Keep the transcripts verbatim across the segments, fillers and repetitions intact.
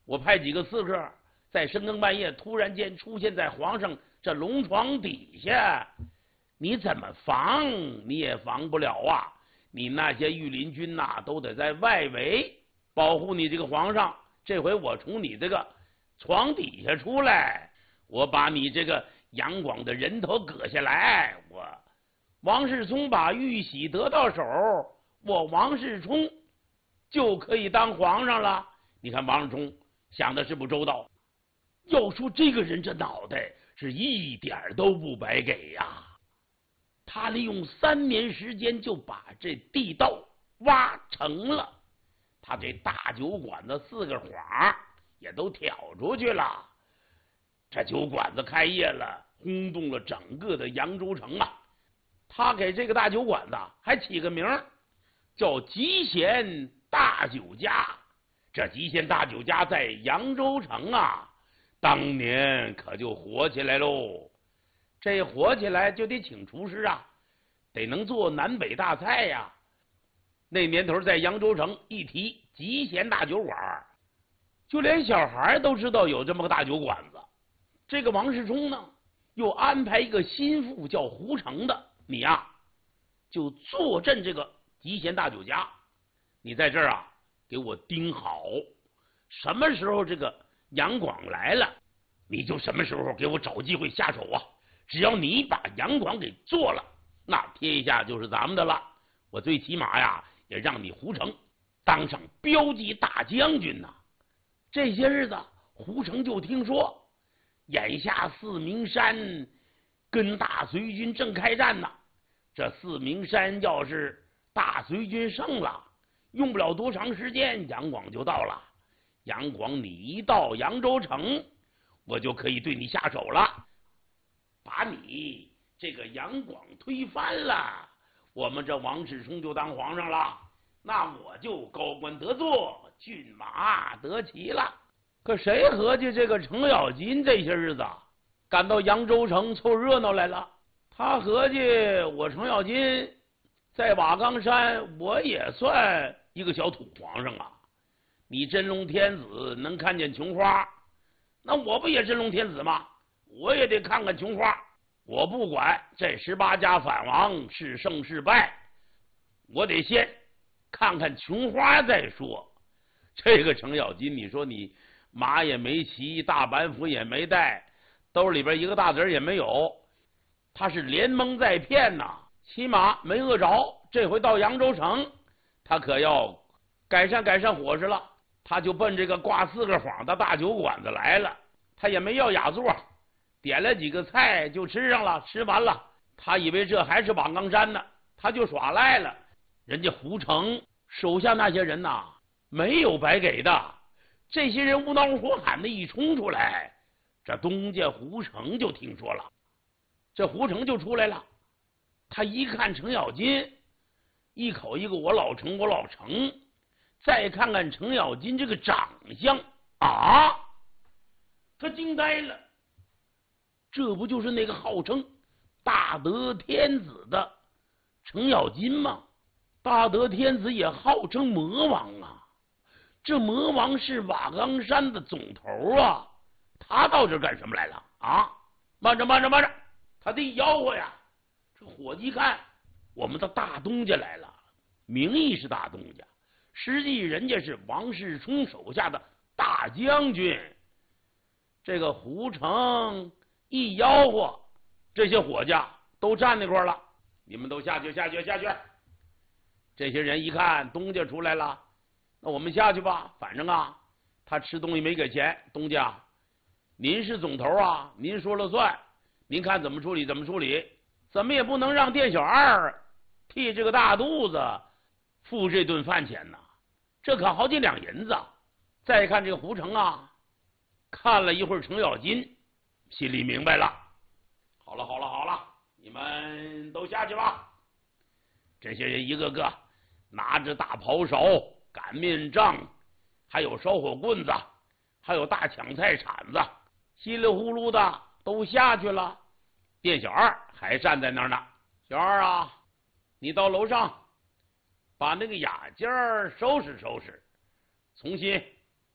我派几个刺客在深更半夜突然间出现在皇上这龙床底下，你怎么防？你也防不了啊！你那些御林军呐、啊，都得在外围保护你这个皇上。这回我从你这个床底下出来，我把你这个杨广的人头割下来，我王世充把玉玺得到手，我王世充就可以当皇上了。你看王世充想的是不周到，要说这个人这脑袋是一点都不白给呀！他利用三年时间就把这地道挖成了，他这大酒馆子四个谎也都挑出去了。这酒馆子开业了，轰动了整个的扬州城啊！他给这个大酒馆子还起个名叫集贤大酒家。这集贤大酒家在扬州城啊，当年可就火起来喽。这火起来就得请厨师啊，得能做南北大菜呀、啊。那年头在扬州城一提集贤大酒馆，就连小孩都知道有这么个大酒馆子。这个王世充呢，又安排一个心腹叫胡成的，你呀、啊、就坐镇这个集贤大酒家。你在这儿啊，给我盯好，什么时候这个杨广来了，你就什么时候给我找机会下手啊！只要你把杨广给做了，那天下就是咱们的了。我最起码呀，也让你胡成当上骠骑大将军呐、啊。这些日子，胡成就听说，眼下四明山跟大隋军正开战呢。这四明山要是大隋军胜了，用不了多长时间，杨广就到了。杨广，你一到扬州城，我就可以对你下手了。把你这个杨广推翻了，我们这王世充就当皇上了，那我就高官得坐，骏马得骑了。可谁合计这个程咬金这些日子赶到扬州城凑热闹来了？他合计我程咬金在瓦岗山，我也算一个小土皇上啊。你真龙天子能看见琼花，那我不也真龙天子吗？我也得看看琼花。我不管这十八家反王是胜是败，我得先看看琼花再说。这个程咬金，你说你马也没骑，大板斧也没带，兜里边一个大子也没有，他是连蒙带骗呐。起码没饿着，这回到扬州城，他可要改善改善伙食了。他就奔这个挂四个谎的大酒馆子来了，他也没要雅座，点了几个菜就吃上了。吃完了，他以为这还是瓦岗山呢，他就耍赖了。人家胡成手下那些人呐，没有白给的。这些人无脑火喊的一冲出来，这东家胡成就听说了，这胡成就出来了。他一看程咬金，一口一个我老程我老程，再看看程咬金这个长相啊，他惊呆了。这不就是那个号称大德天子的程咬金吗？大德天子也号称魔王啊，这魔王是瓦岗山的总头啊，他到这干什么来了啊？慢着慢着慢着，他得吆喝呀！这伙计看，我们的大东家来了，名义是大东家，实际人家是王世充手下的大将军。这个胡成一吆喝，这些伙计都站那块了，你们都下去下去下去。这些人一看东家出来了，那我们下去吧，反正啊他吃东西没给钱，东家您是总头啊，您说了算，您看怎么处理怎么处理，怎么也不能让店小二替这个大肚子付这顿饭钱呢，这可好几两银子。再看这个胡成啊，看了一会儿程咬金，心里明白了，好了好了好了，你们都下去吧。这些人一个个拿着大刨勺、擀面杖，还有烧火棍子，还有大抢菜铲子，稀里呼噜的都下去了。店小二还站在那儿呢。小二啊，你到楼上把那个雅间收拾收拾，重新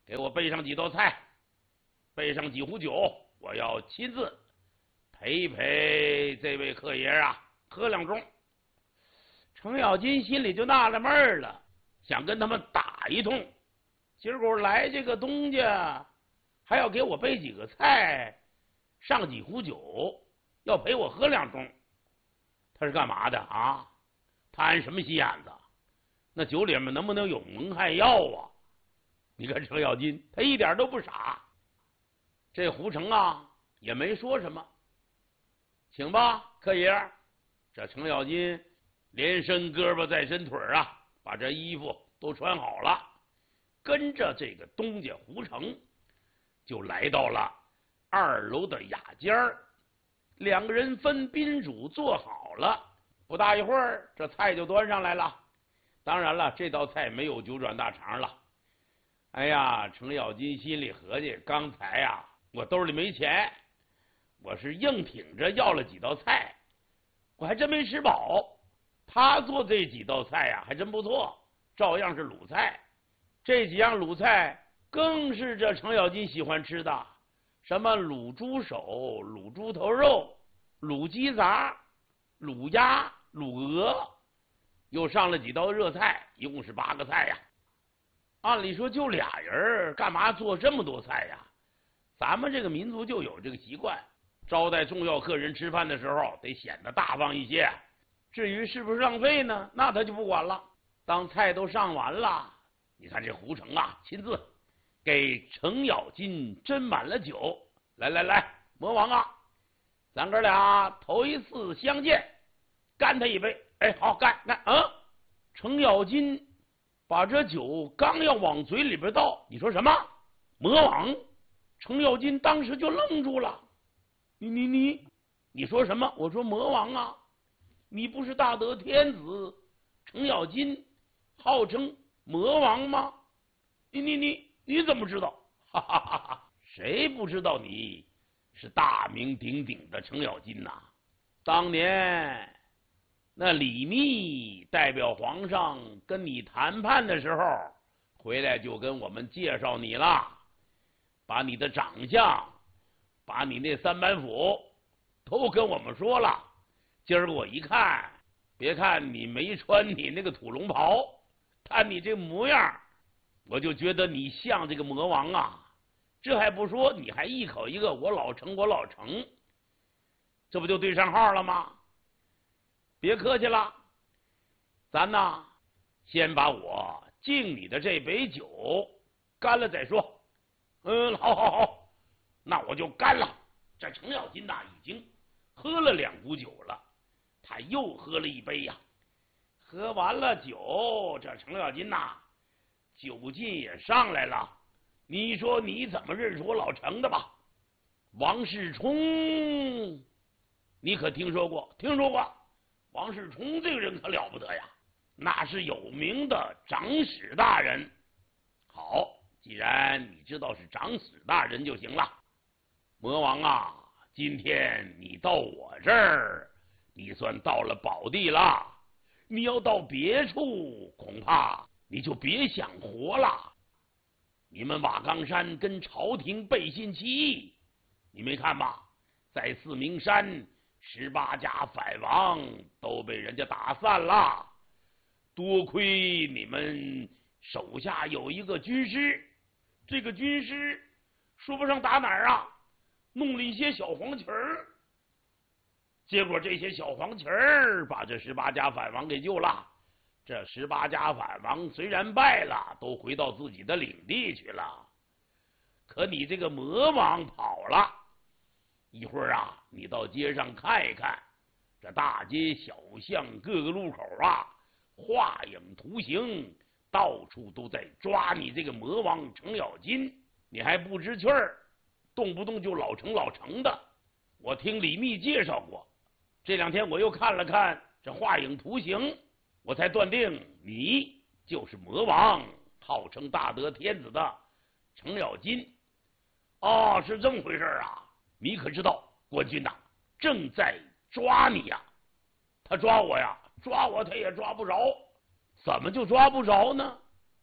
给我备上几道菜，备上几壶酒，我要亲自陪陪这位客爷啊，喝两盅。程咬金心里就纳了闷了，想跟他们打一通，结果来这个东家还要给我备几个菜，上几壶酒，要陪我喝两盅。他是干嘛的啊？贪什么心眼子？那酒里面能不能有蒙汗药啊？你看程咬金他一点都不傻，这胡成啊也没说什么，请吧客爷。这程咬金连伸胳膊再伸腿啊，把这衣服都穿好了，跟着这个东家胡成就来到了二楼的雅间儿。两个人分宾主坐好了，不大一会儿这菜就端上来了。当然了，这道菜没有九转大肠了。哎呀，程咬金心里合计，刚才呀我兜里没钱，我是硬挺着要了几道菜，我还真没吃饱。他做这几道菜呀还真不错，照样是鲁菜。这几样鲁菜更是这程咬金喜欢吃的，什么卤猪手、卤猪头肉、卤鸡杂、卤鸭、卤鹅，又上了几道热菜，一共是八个菜呀。按理说就俩人，干嘛做这么多菜呀？咱们这个民族就有这个习惯，招待重要客人吃饭的时候得显得大方一些。至于是不是浪费呢，那他就不管了。当菜都上完了，你看这胡成啊亲自给程咬金斟满了酒。来来来，魔王啊，咱哥俩头一次相见，干他一杯。哎，好，干干。嗯，程咬金把这酒刚要往嘴里边倒，你说什么？魔王？程咬金当时就愣住了。你你你你说什么？我说魔王啊，你不是大德天子程咬金，号称魔王吗？你你你你怎么知道？哈哈哈哈！谁不知道你是大名鼎鼎的程咬金呐？当年那李密代表皇上跟你谈判的时候，回来就跟我们介绍你了，把你的长相，把你那三板斧都跟我们说了。今儿我一看，别看你没穿你那个土龙袍，看你这模样，我就觉得你像这个魔王啊。这还不说，你还一口一个我老程我老程，这不就对上号了吗？别客气了，咱呐先把我敬你的这杯酒干了再说。嗯，好好好，那我就干了。这程咬金呐已经喝了两壶酒了，他又喝了一杯呀。喝完了酒，这程咬金呐酒劲也上来了。你说你怎么认识我老程的吧？王世充，你可听说过？听说过。王世充这个人可了不得呀，那是有名的长史大人。好，既然你知道是长史大人就行了。魔王啊，今天你到我这儿，你算到了宝地了。你要到别处，恐怕你就别想活了。你们瓦岗山跟朝廷背信弃义，你没看吗？在四明山十八家反王都被人家打散了，多亏你们手下有一个军师，这个军师说不上打哪儿啊，弄了一些小黄旗儿，结果这些小黄旗儿把这十八家反王给救了。这十八家反王虽然败了，都回到自己的领地去了，可你这个魔王跑了。一会儿啊，你到街上看一看，这大街小巷各个路口啊，画影图形，到处都在抓你这个魔王程咬金，你还不知趣儿，动不动就老程老程的。我听李密介绍过，这两天我又看了看这画影图形，我才断定你就是魔王，号称大德天子的程咬金。哦，是这么回事啊！你可知道官军呐正在抓你呀？他抓我呀，抓我他也抓不着。怎么就抓不着呢？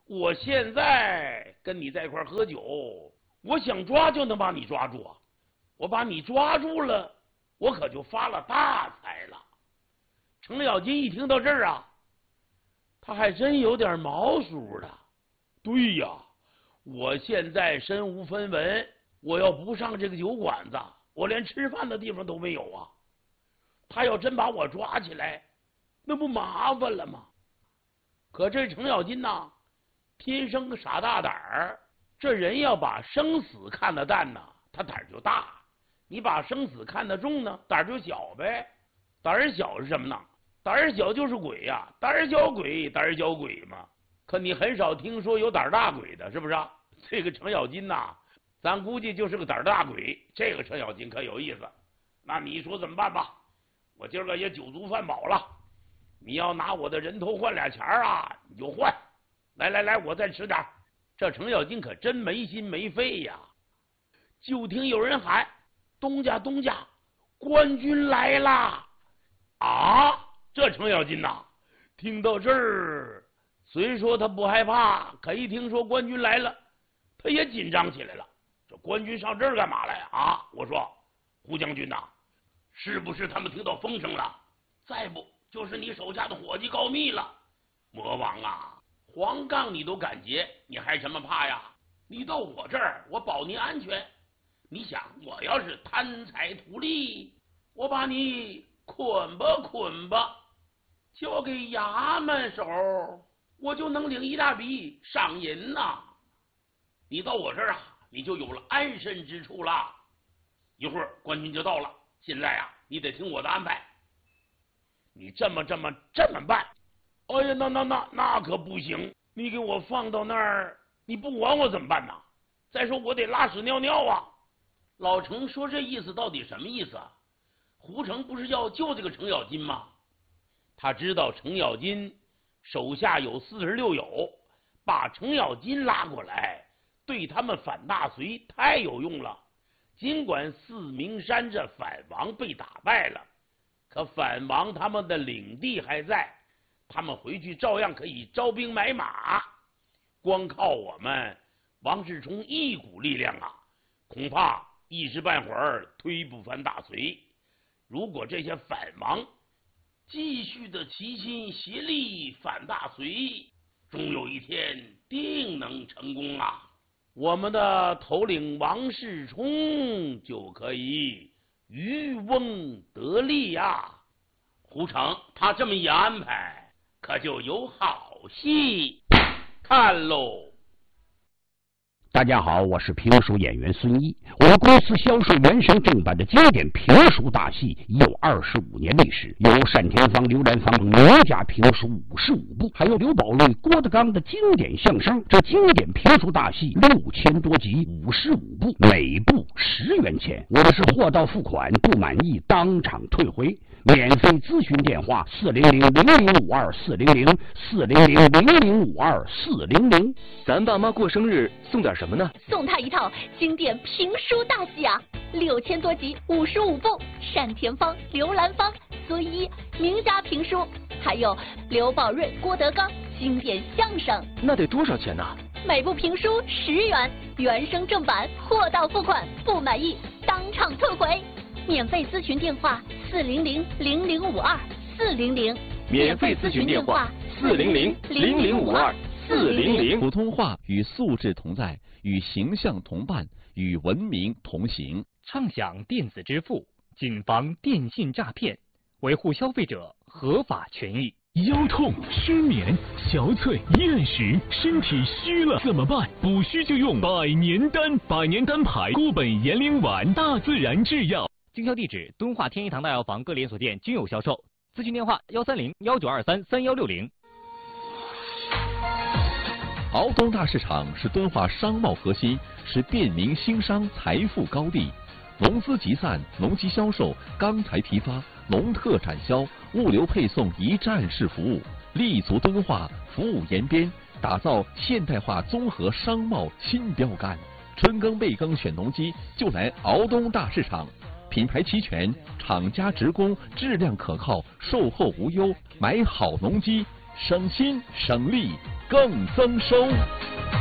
我现在跟你在一块喝酒，我想抓就能把你抓住啊！我把你抓住了，我可就发了大财了。程咬金一听到这儿啊，他还真有点毛数的。对呀，我现在身无分文，我要不上这个酒馆子，我连吃饭的地方都没有啊！他要真把我抓起来，那不麻烦了吗？可这程咬金呐，天生个傻大胆儿。这人要把生死看得淡呐，他胆儿就大；你把生死看得重呢，胆儿就小呗。胆儿小是什么呢？胆儿小就是鬼呀、啊，胆儿小鬼，胆儿小鬼嘛。可你很少听说有胆儿大鬼的，是不是啊？这个程咬金呐，咱估计就是个胆儿大鬼。这个程咬金可有意思。那你说怎么办吧？我今儿个也酒足饭饱了，你要拿我的人头换俩钱啊，你就换。来来来，我再吃点。这程咬金可真没心没肺呀！就听有人喊：“东家东家，官军来啦！”啊！这程咬金呐，听到这儿，虽说他不害怕，可一听说官军来了，他也紧张起来了。这官军上这儿干嘛来啊？我说，胡将军呐，是不是他们听到风声了？再不就是你手下的伙计告密了。魔王啊，黄杠你都敢劫，你还什么怕呀？你到我这儿，我保你安全。你想，我要是贪财图利，我把你捆吧捆吧，交给衙门手，我就能领一大笔赏银呐。你到我这儿啊，你就有了安身之处了。一会儿官军就到了，现在啊，你得听我的安排。你这么这么这么办？哎呀，那那那那可不行！你给我放到那儿，你不管我怎么办呢？再说我得拉屎尿尿啊！老程说这意思到底什么意思啊？胡成不是要救这个程咬金吗？他知道程咬金手下有四十六友，把程咬金拉过来，对他们反大隋太有用了。尽管四明山这反王被打败了，可反王他们的领地还在，他们回去照样可以招兵买马。光靠我们王世充一股力量啊，恐怕一时半会儿推不翻大隋。如果这些反王继续的齐心协力反大隋，终有一天定能成功啊！我们的头领王世充就可以渔翁得利呀、啊！胡成他这么一安排，可就有好戏看喽！ 大家好，我是评书演员孙一。我们公司销售原声正版的经典评书大戏已有二十五年历史，有单田芳、刘兰芳等名家评书五十五部，还有刘宝瑞、郭德纲的经典相声。这经典评书大戏六千多集，五十五部，每部十元钱。我们是货到付款，不满意当场退回。免费咨询电话：四零零零零五二四零零四零零零零五二四零零。 咱爸妈过生日送点什么呢？ 送他一套经典评书大戏啊，六千多集，五十五部，单田芳、刘兰芳、孙一名家评书，还有刘宝瑞、郭德纲经典相声。 那得多少钱呢？ 每部评书十元，原声正版，货到付款，不满意当场退回。免费咨询电话：四零零零零五二四零零。 免费咨询电话：四零零零零五二四零零。 普通话与素质同在，与形象同伴，与文明同行。 畅享电子支付，谨防电信诈骗，维护消费者合法权益。 腰痛、失眠、憔悴、厌食，身体虚了怎么办？补虚就用百年丹，百年丹牌固本延龄丸，大自然制药。 经销地址：敦化天一堂大药房各连锁店均有销售。咨询电话：幺三零幺九二三三幺六零。 敖东大市场是敦化商贸核心，是便民兴商财富高地。农资集散、农机销售、钢材批发、农特产销、物流配送一站式服务，立足敦化，服务延边，打造现代化综合商贸新标杆。春耕备耕选农机，就来敖东大市场。品牌齐全，厂家直供，质量可靠，售后无忧，买好农机省心省力更增收。